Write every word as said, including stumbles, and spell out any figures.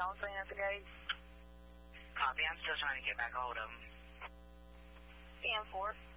y'all clean up the gates? Copy. I'm still trying to get back a hold of them. ten four.